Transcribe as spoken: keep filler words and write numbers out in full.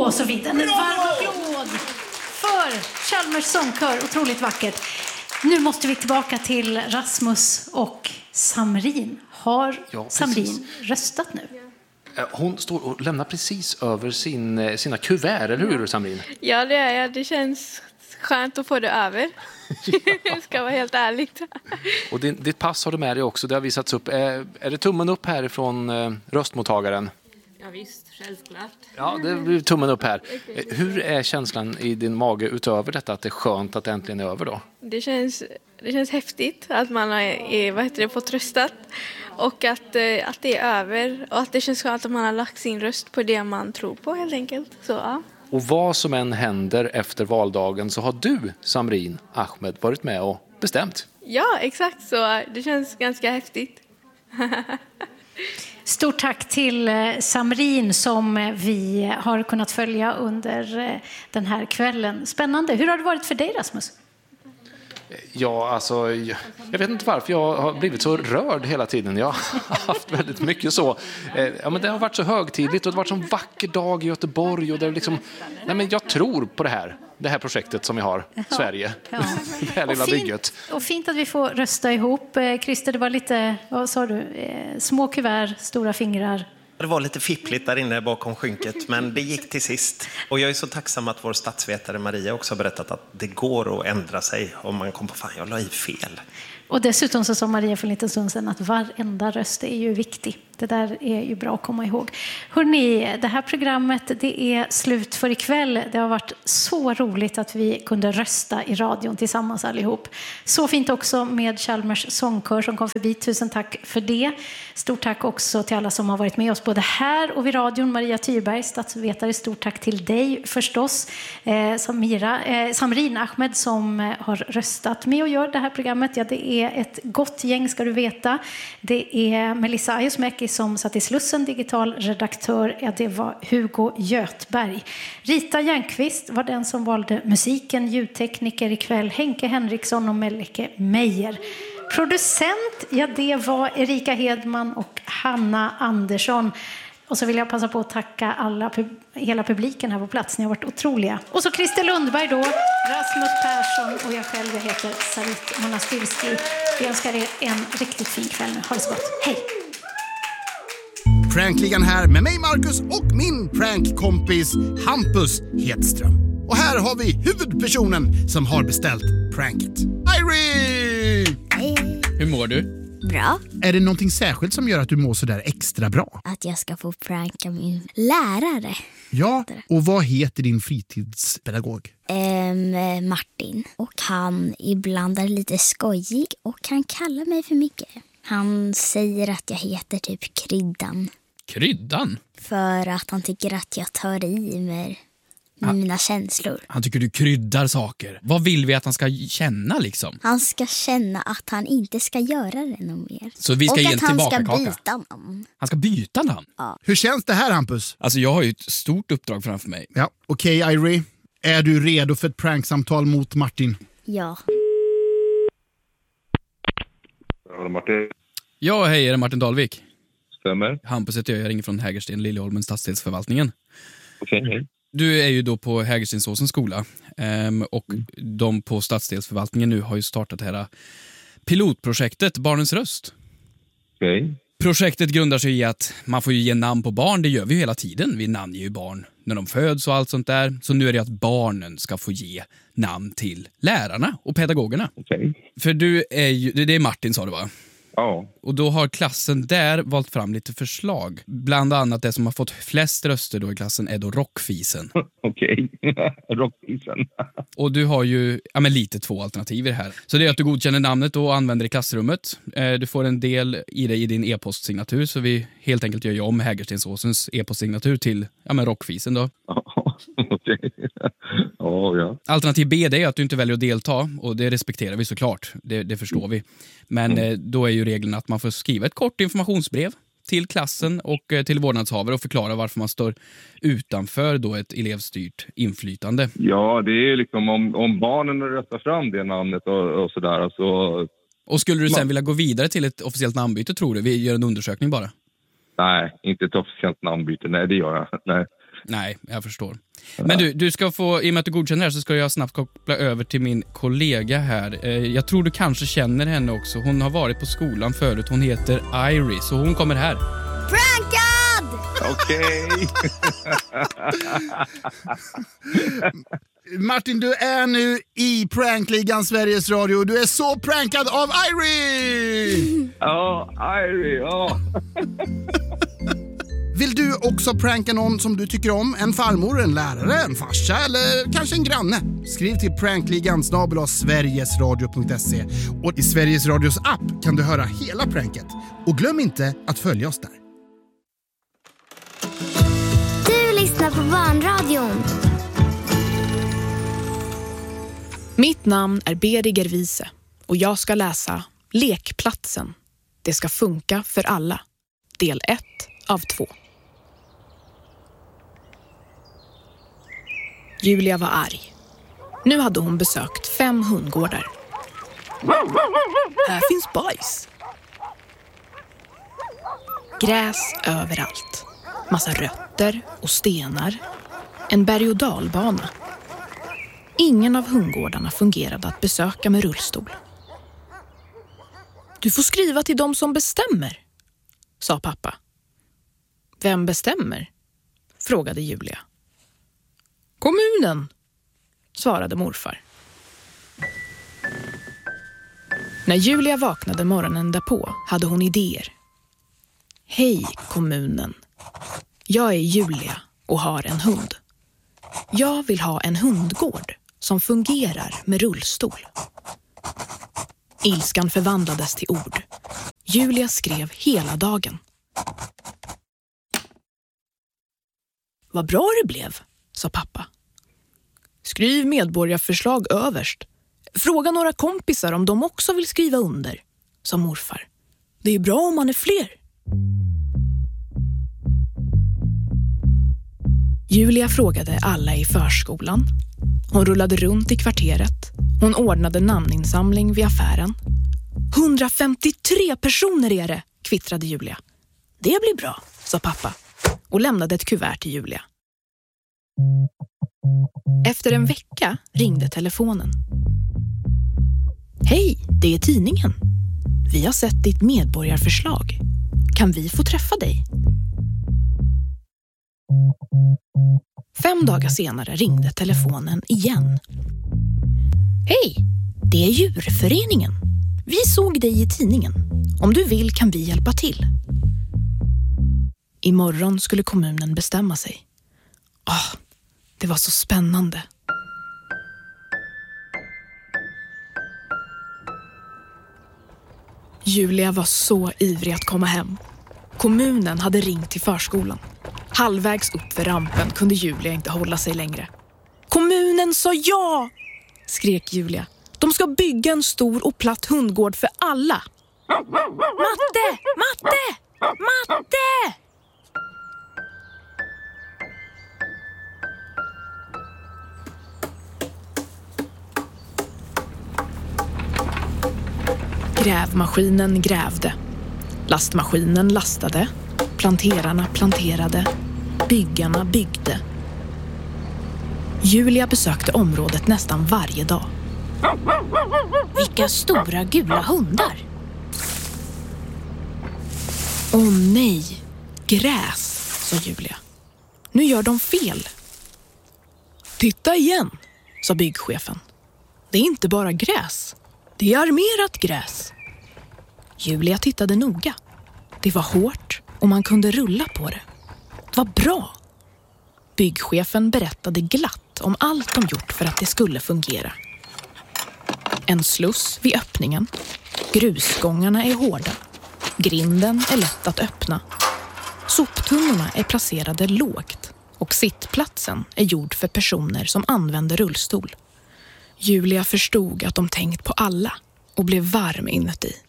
Och så vidare. En varm applåd för Chalmers sångkör. Otroligt vackert. Nu måste vi tillbaka till Rasmus och Samrin. Har ja, Samrin röstat nu? Hon står och lämnar precis över sin, sina kuvert, eller hur, Samrin? Ja, det är jag. Det känns skönt att få det över. Det ska vara helt ärligt. Och din, ditt pass har du med dig också. Det har visats upp. Är, är det tummen upp härifrån eh, röstmottagaren? Ja visst, självklart. Ja, det blir tummen upp här. Hur är känslan i din mage utöver detta att det är skönt att det äntligen är över då? Det känns, det känns häftigt att man har vad heter det, fått röstat. Och att, att det är över. Och att det känns skönt att man har lagt sin röst på det man tror på helt enkelt. Så, ja. Och vad som än händer efter valdagen så har du, Samrin Ahmed, varit med och bestämt. Ja, exakt så. Det känns ganska häftigt. Stort tack till Samrin som vi har kunnat följa under den här kvällen. Spännande. Hur har det varit för dig, Rasmus? Ja, alltså, jag, jag vet inte varför jag har blivit så rörd hela tiden. Jag har haft väldigt mycket så. Eh, ja, men det har varit så högtidligt och det har varit en vacker dag i Göteborg. Och det är liksom, nej, men jag tror på det här. Det här projektet som vi har, ja, Sverige. Ja. Det här lilla och fint, bygget. Och fint att vi får rösta ihop. Christer, det var lite, vad sa du? Eh, små kuvert, stora fingrar. Det var lite fippligt där inne bakom skynket, men det gick till sist. Och jag är så tacksam att vår statsvetare Maria också har berättat att det går att ändra sig om man kommer på fan, jag la i fel. Och dessutom så sa Maria för en liten stund sedan att varenda röst är ju viktig. Det där är ju bra att komma ihåg. Hörrni, det här programmet det är slut för ikväll. Det har varit så roligt att vi kunde rösta i radion tillsammans allihop. Så fint också med Chalmers sångkör som kom förbi. Tusen tack för det. Stort tack också till alla som har varit med oss både här och vid radion. Maria Tyrberg, statsvetare, stort tack till dig förstås. Eh, Samira, eh, Samrin Ahmed som eh, har röstat med och gör det här programmet. Ja, det är ett gott gäng ska du veta. Det är Melissa Ajosmäki som satt i Slussen, digital redaktör. Ja, det var Hugo Götberg. Rita Järnqvist var den som valde musiken, ljudtekniker ikväll. Henke Henriksson och Melike Meijer. Producent, ja det var Erika Hedman och Hanna Andersson. Och så vill jag passa på att tacka alla, hela publiken här på plats. Ni har varit otroliga. Och så Christer Lundberg då, Rasmus Persson och jag själv, jag heter Sarit Monastirski. Vi önskar er en riktigt fin kväll nu. Ha det så gott. Hej! Prankligan här med mig Marcus och min prankkompis Hampus Hedström. Och här har vi huvudpersonen som har beställt pranket. Irene! Hej. Hur mår du? Bra. Är det någonting särskilt som gör att du mår så där extra bra? Att jag ska få pranka min lärare. Ja, och vad heter din fritidspedagog? Um, Martin. Och han ibland är lite skojig och han kallar mig för mycket. Han säger att jag heter typ Kryddan. Kryddan? För att han tycker att jag tar i med han, mina känslor. Han tycker du kryddar saker. Vad vill vi att han ska känna liksom? Han ska känna att han inte ska göra det någon mer. Så vi ska och ge en att han ska tillbakakaka. byta namn. Han ska byta namn? Ja. Hur känns det här, Hampus? Alltså jag har ju ett stort uppdrag framför mig. Ja, okej okay, Irene. Är du redo för ett pranksamtal mot Martin? Ja. Ja, Martin. Ja, hej, är det Martin Dahlvik? Stämmer. Hampus heter jag, jag ringer från Hägersten, Liljeholmen, stadsdelsförvaltningen. Okej, okay, hej. Du är ju då på Hägerstensåsens skola ehm, och mm. de på stadsdelsförvaltningen nu har ju startat det här pilotprojektet Barnens röst. Okej. Okay. Projektet grundar sig i att man får ju ge namn på barn, det gör vi ju hela tiden. Vi namnger ju barn när de föds och allt sånt där. Så nu är det att barnen ska få ge namn till lärarna och pedagogerna. Okej. Okay. För du är ju, det är Martin sa du va? Ja. Och då har klassen där valt fram lite förslag. Bland annat det som har fått flest röster då i klassen är då Rockfisen. Okej, okay. Rockfisen. Och du har ju ja, men lite två alternativ i det här. Så det är att du godkänner namnet och använder det i klassrummet. Du får en del i det i din e-postsignatur. Så vi helt enkelt gör ju om Hägerstensåsens e-postsignatur till ja, men Rockfisen då. Okej. Okay. Oh, ja. Alternativ B det är att du inte väljer att delta. Och det respekterar vi såklart. Det, det förstår vi. Men mm. då är ju reglerna att man får skriva ett kort informationsbrev till klassen och till vårdnadshavare och förklara varför man står utanför då ett elevstyrt inflytande. Ja, det är liksom om, om barnen röstar fram det namnet och, och sådär. Alltså... Och skulle du sen man... vilja gå vidare till ett officiellt namnbyte tror du? Vi gör en undersökning bara. Nej, inte ett officiellt namnbyte. Nej, det gör jag. Nej. Nej, jag förstår. Men du, du ska få, i och med att du godkänner här så ska jag snabbt koppla över till min kollega här. Jag tror du kanske känner henne också. Hon har varit på skolan förut. Hon heter Iris och hon kommer här. Prankad! Okej. Martin, du är nu i Prankligan Sveriges Radio. Du är så prankad av Iris! Ja, Iris, ja. Vill du också pranka någon som du tycker om? En farmor, en lärare, en farsa eller kanske en granne? Skriv till prankligan snabel-a sverigesradio punkt se. Och i Sveriges Radios app kan du höra hela pranket. Och glöm inte att följa oss där. Du lyssnar på Barnradion. Mitt namn är Beriger Wiese och jag ska läsa Lekplatsen. Det ska funka för alla. Del ett av två. Julia var arg. Nu hade hon besökt fem hundgårdar. Här finns bajs. Gräs överallt. Massa rötter och stenar. En berg- och dalbana. Ingen av hundgårdarna fungerade att besöka med rullstol. Du får skriva till dem som bestämmer, sa pappa. Vem bestämmer? Frågade Julia. Kommunen, svarade morfar. När Julia vaknade morgonen därpå hade hon idéer. Hej kommunen. Jag är Julia och har en hund. Jag vill ha en hundgård som fungerar med rullstol. Ilskan förvandlades till ord. Julia skrev hela dagen. Vad bra det blev, sa pappa. Skriv medborgarförslag överst. Fråga några kompisar om de också vill skriva under, sa morfar. Det är bra om man är fler. Julia frågade alla i förskolan. Hon rullade runt i kvarteret. Hon ordnade namninsamling vid affären. hundrafemtiotre personer är det, kvittrade Julia. Det blir bra, sa pappa och lämnade ett kuvert till Julia. Efter en vecka ringde telefonen. Hej, det är tidningen. Vi har sett ditt medborgarförslag. Kan vi få träffa dig? Fem dagar senare ringde telefonen igen. Hej, det är djurföreningen. Vi såg dig i tidningen. Om du vill kan vi hjälpa till. Imorgon skulle kommunen bestämma sig. Åh, det var så spännande. Julia var så ivrig att komma hem. Kommunen hade ringt till förskolan. Halvvägs upp för rampen kunde Julia inte hålla sig längre. Kommunen sa ja, skrek Julia. De ska bygga en stor och platt hundgård för alla. Matte! Matte! Matte! Grävmaskinen grävde. Lastmaskinen lastade. Planterarna planterade. Byggarna byggde. Julia besökte området nästan varje dag. Vilka stora gula hundar! Åh nej, gräs, sa Julia. Nu gör de fel. Titta igen, sa byggchefen. Det är inte bara gräs. Det är armerat gräs. Julia tittade noga. Det var hårt och man kunde rulla på det. Det var bra. Byggchefen berättade glatt om allt de gjort för att det skulle fungera. En sluss vid öppningen. Grusgångarna är hårda. Grinden är lätt att öppna. Soptunnorna är placerade lågt och sittplatsen är gjord för personer som använder rullstol. Julia förstod att de tänkt på alla och blev varm inuti.